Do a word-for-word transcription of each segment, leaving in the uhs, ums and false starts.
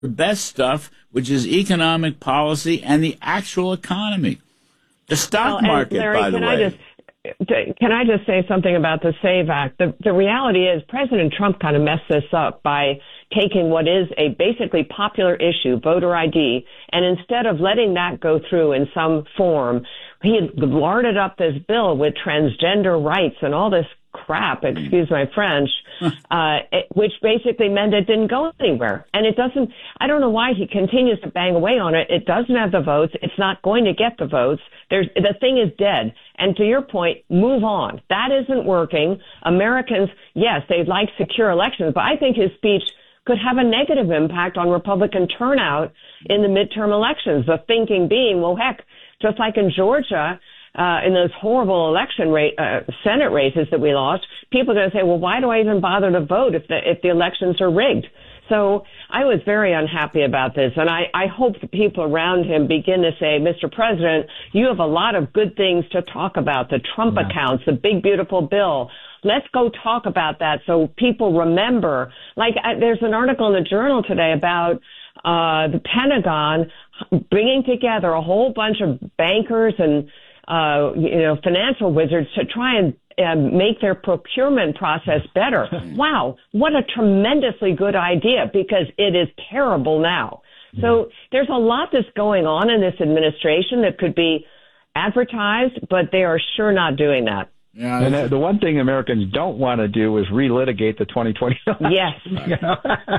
the best stuff, which is economic policy and the actual economy. The stock well, market, Larry, by the can way. I just, can I just say something about the SAVE Act? The, the reality is President Trump kind of messed this up by taking what is a basically popular issue, voter I D, and instead of letting that go through in some form, he had larded up this bill with transgender rights and all this crap, excuse my French, uh, it, which basically meant it didn't go anywhere. And it doesn't, I don't know why he continues to bang away on it. It doesn't have the votes. It's not going to get the votes. There's, the thing is dead. And to your point, move on. That isn't working. Americans, yes, they'd like secure elections, but I think his speech could have a negative impact on Republican turnout in the midterm elections. The thinking being, well, heck, just like in Georgia, uh, in those horrible election rate, uh, Senate races that we lost, people are going to say, well, why do I even bother to vote if the, if the elections are rigged? So I was very unhappy about this, and I, I hope the people around him begin to say, Mister President, you have a lot of good things to talk about, the Trump yeah. accounts, the big, beautiful bill. Let's go talk about that so people remember. Like, I, there's an article in the Journal today about uh the Pentagon bringing together a whole bunch of bankers and, uh you know, financial wizards to try and uh, make their procurement process better. Wow, what a tremendously good idea, because it is terrible now. So there's a lot that's going on in this administration that could be advertised, but they are sure not doing that. Yeah, and uh, the one thing Americans don't want to do is relitigate the twenty twenty election. Yes. You know?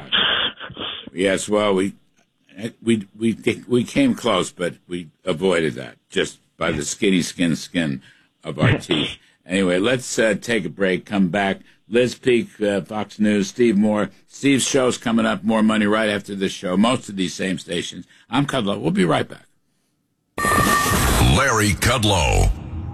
Yes, well, we we we we came close, but we avoided that just by the skinny skin skin of our teeth. Anyway, let's uh, take a break, come back. Liz Peek, uh, Fox News, Steve Moore. Steve's show's coming up, More Money, right after this show. Most of these same stations. I'm Kudlow. We'll be right back. Larry Kudlow.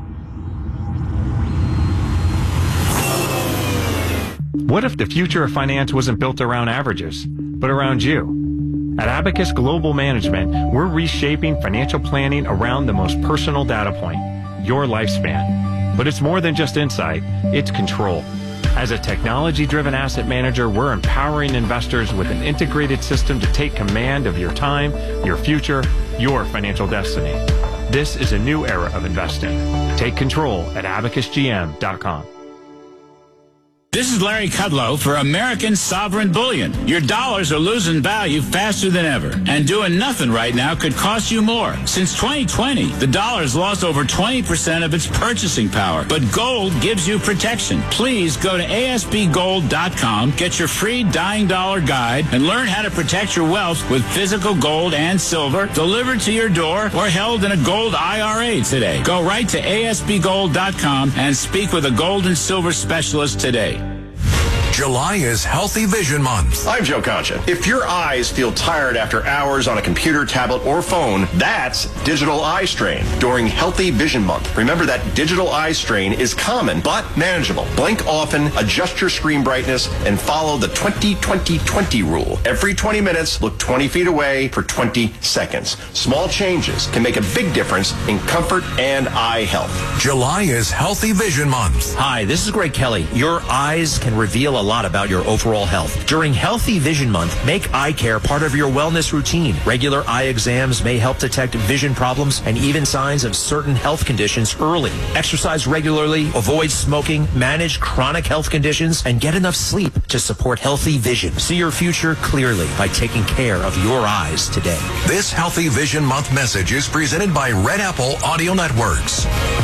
What if the future of finance wasn't built around averages, but around you? At Abacus Global Management, we're reshaping financial planning around the most personal data point, your lifespan. But it's more than just insight, it's control. As a technology-driven asset manager, we're empowering investors with an integrated system to take command of your time, your future, your financial destiny. This is a new era of investing. Take control at abacus g m dot com. This is Larry Kudlow for American Sovereign Bullion. Your dollars are losing value faster than ever, and doing nothing right now could cost you more. Since twenty twenty, the dollar's lost over twenty percent of its purchasing power, but gold gives you protection. Please go to A S B gold dot com, get your free Dying Dollar Guide, and learn how to protect your wealth with physical gold and silver delivered to your door or held in a gold I R A today. Go right to A S B gold dot com and speak with a gold and silver specialist today. July is Healthy Vision Month. I'm Joe Concha. If your eyes feel tired after hours on a computer, tablet, or phone, that's digital eye strain during Healthy Vision Month. Remember that digital eye strain is common but manageable. Blink often, adjust your screen brightness, and follow the twenty twenty twenty rule. Every twenty minutes, look twenty feet away for twenty seconds. Small changes can make a big difference in comfort and eye health. July is Healthy Vision Month. Hi, this is Greg Kelly. Your eyes can reveal a lot about your overall health. During Healthy Vision Month, make eye care part of your wellness routine. Regular eye exams may help detect vision problems and even signs of certain health conditions early. Exercise regularly, avoid smoking, manage chronic health conditions, and get enough sleep to support healthy vision. See your future clearly by taking care of your eyes today. This Healthy Vision Month message is presented by Red Apple Audio Networks.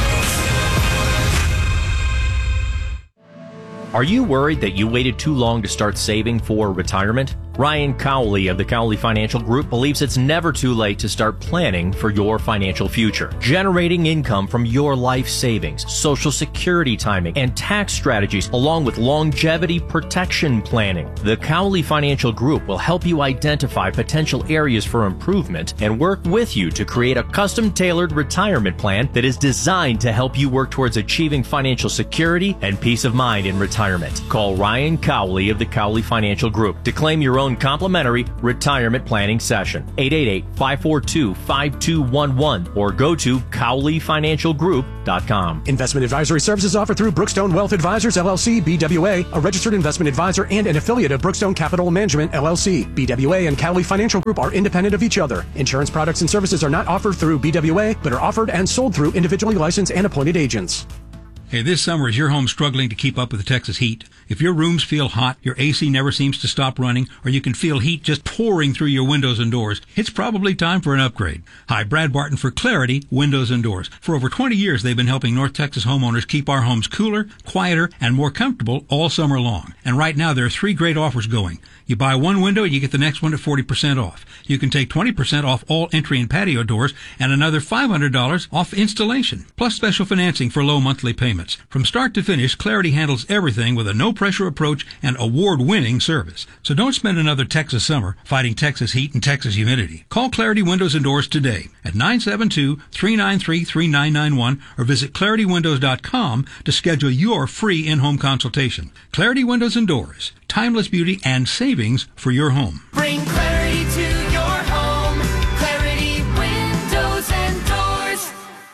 Are you worried that you waited too long to start saving for retirement? Ryan Cowley of the Cowley Financial Group believes it's never too late to start planning for your financial future. Generating income from your life savings, Social Security timing, and tax strategies, along with longevity protection planning. The Cowley Financial Group will help you identify potential areas for improvement and work with you to create a custom-tailored retirement plan that is designed to help you work towards achieving financial security and peace of mind in retirement. Call Ryan Cowley of the Cowley Financial Group to claim your own own complimentary retirement planning session. eight eight eight, five four two, five two one one or go to Cowley Financial Group dot com. Investment advisory services offered through Brookstone Wealth Advisors, L L C, B W A, a registered investment advisor and an affiliate of Brookstone Capital Management, L L C. B W A and Cowley Financial Group are independent of each other. Insurance products and services are not offered through B W A, but are offered and sold through individually licensed and appointed agents. Hey, this summer, is your home struggling to keep up with the Texas heat? If your rooms feel hot, your A C never seems to stop running, or you can feel heat just pouring through your windows and doors, it's probably time for an upgrade. Hi, Brad Barton for Clarity Windows and Doors. For over twenty years, they've been helping North Texas homeowners keep our homes cooler, quieter, and more comfortable all summer long. And right now, there are three great offers going. You buy one window, you get the next one at forty percent off. You can take twenty percent off all entry and patio doors and another five hundred dollars off installation, plus special financing for low monthly payments. From start to finish, Clarity handles everything with a no-pressure approach and award-winning service. So don't spend another Texas summer fighting Texas heat and Texas humidity. Call Clarity Windows and Doors today at nine seven two, three nine three, three nine nine one or visit clarity windows dot com to schedule your free in-home consultation. Clarity Windows and Doors. Timeless beauty and savings for your home. Bring clarity to your home. Clarity Windows and Doors.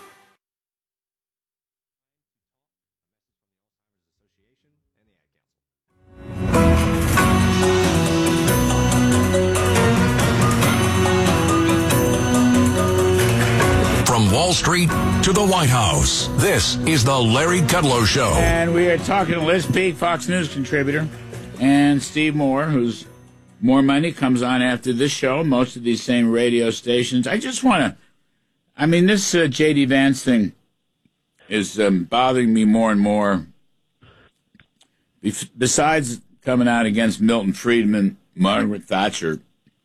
From Wall Street to the White House, this is the Larry Kudlow Show. And we are talking to Liz Peek, Fox News contributor, and Steve Moore, who's More Money, comes on after this show, most of these same radio stations. I just want to, I mean, this uh, J D. Vance thing is um, bothering me more and more. Besides coming out against Milton Friedman, Margaret Thatcher,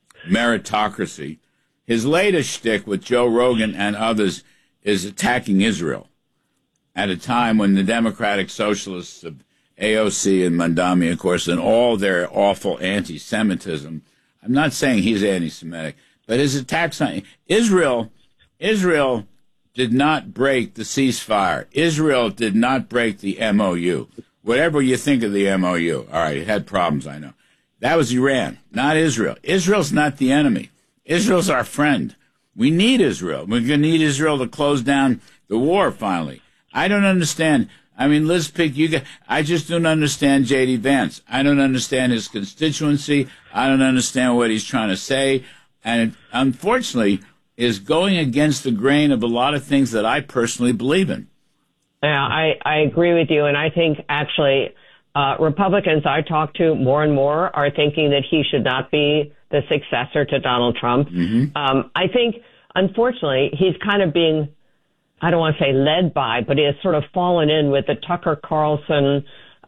meritocracy, his latest shtick with Joe Rogan and others is attacking Israel at a time when the Democratic Socialists of A O C and Mandami, of course, and all their awful anti-Semitism. I'm not saying he's anti-Semitic, but his attacks on Israel, Israel did not break the ceasefire. Israel did not break the M O U. Whatever you think of the M O U, all right, it had problems, I know. That was Iran, not Israel. Israel's not the enemy. Israel's our friend. We need Israel. We're going to need Israel to close down the war finally. I don't understand. I mean, Liz Peek, you get, I just don't understand J D. Vance. I don't understand his constituency. I don't understand what he's trying to say. And it, unfortunately, is going against the grain of a lot of things that I personally believe in. Yeah, I, I agree with you. And I think actually uh, Republicans I talk to more and more are thinking that he should not be the successor to Donald Trump. Mm-hmm. Um, I think, unfortunately, he's kind of being, I don't want to say led by, but he has sort of fallen in with the Tucker Carlson,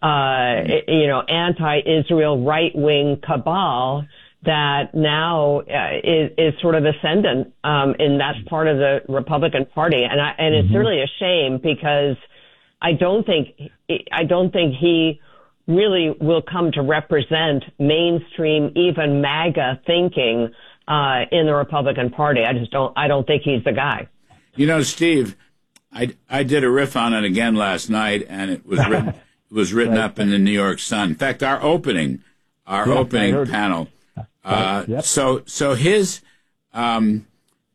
uh, you know, anti-Israel right-wing cabal that now uh, is, is sort of ascendant um, in that part of the Republican Party, and I, and it's mm-hmm. really a shame because I don't think I don't think he really will come to represent mainstream, even MAGA thinking uh, in the Republican Party. I just don't. I don't think he's the guy. You know, Steve, I, I did a riff on it again last night, and it was written, it was written right. up in the New York Sun. In fact, our opening, our yeah, opening panel. Uh, yep. So so his um,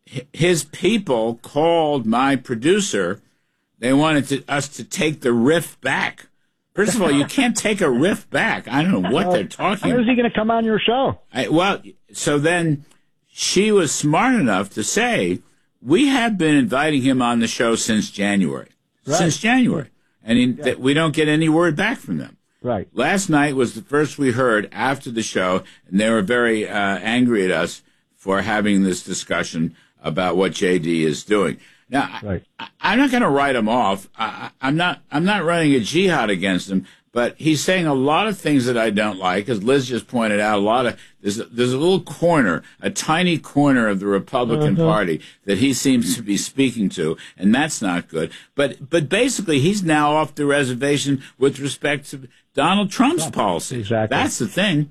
his people called my producer. They wanted to, us to take the riff back. First of all, you can't take a riff back. I don't know what they're talking about. How is he going to come on your show? I, well, so then she was smart enough to say, we have been inviting him on the show since January. Right. Since January. And he, yeah. th- we don't get any word back from them. Right. Last night was the first we heard after the show, and they were very uh, angry at us for having this discussion about what J D is doing. Now, right. I, I'm not going to write him off. I, I'm not. I'm not running a jihad against him. But he's saying a lot of things that I don't like, as Liz just pointed out. A lot of there's a, there's a little corner, a tiny corner of the Republican mm-hmm. Party that he seems to be speaking to, and that's not good. But but basically, he's now off the reservation with respect to Donald Trump's yeah, policy. Exactly, that's the thing.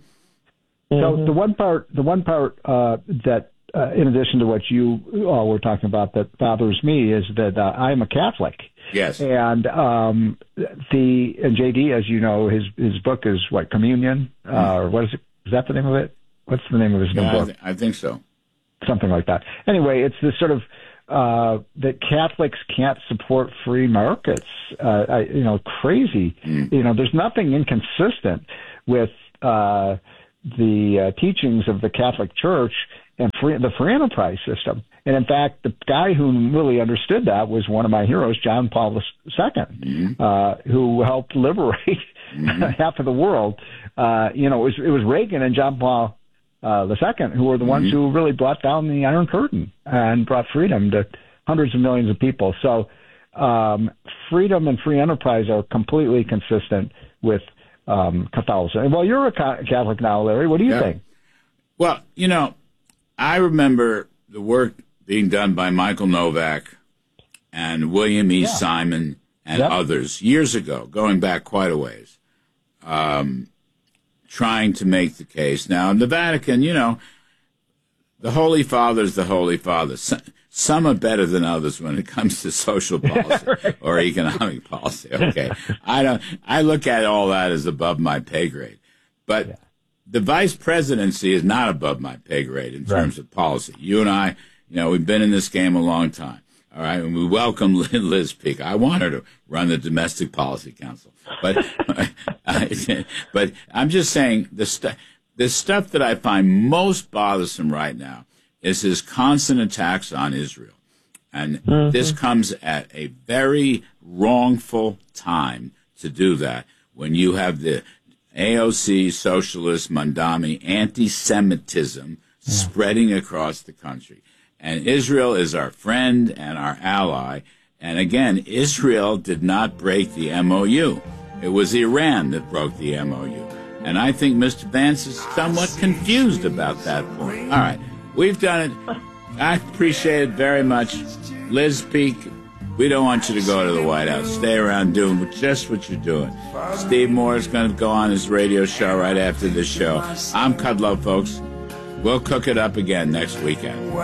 So the one part, the one part uh, that. Uh, in addition to what you all were talking about that bothers me is that uh, I'm a Catholic. Yes. And um, the and J D, as you know, his his book is what, Communion, uh, or what is it? Is that the name of it? What's the name of his new Yeah, I, book? th- I think so. Something like that. Anyway, it's this sort of uh, that Catholics can't support free markets. Uh, I, you know, crazy. Mm. You know, there's nothing inconsistent with uh, the uh, teachings of the Catholic Church and free, the free enterprise system. And in fact, the guy who really understood that was one of my heroes, John Paul the Second, mm-hmm. uh, who helped liberate mm-hmm. half of the world. Uh, you know, it was, it was Reagan and John Paul uh, the Second who were the mm-hmm. ones who really brought down the Iron Curtain and brought freedom to hundreds of millions of people. So um, freedom and free enterprise are completely consistent with um, Catholicism. Well, you're a Catholic now, Larry. What do you yeah. think? Well, you know, I remember the work being done by Michael Novak and William E. Yeah. Simon and yep. others years ago, going back quite a ways, um, trying to make the case. Now, in the Vatican, you know, the Holy Father is the Holy Father. Some, some are better than others when it comes to social policy right. or economic policy. Okay, I don't. I look at all that as above my pay grade, but. Yeah. The vice presidency is not above my pay grade in terms right. of policy. You and I, you know, we've been in this game a long time. All right. And we welcome Liz Peek. I want her to run the Domestic Policy Council. But, but I'm just saying the stuff, the stuff that I find most bothersome right now is his constant attacks on Israel. And mm-hmm. this comes at a very wrongful time to do that when you have the A O C, socialist, Mandami, anti-Semitism yeah. spreading across the country. And Israel is our friend and our ally. And again, Israel did not break the M O U. It was Iran that broke the M O U. And I think Mister Vance is somewhat confused about that point. All right, we've done it. I appreciate it very much. Liz Peek, we don't want you to go to the White House. Stay around doing just what you're doing. Steve Moore is going to go on his radio show right after this show. I'm Kudlow, folks. We'll cook it up again next weekend.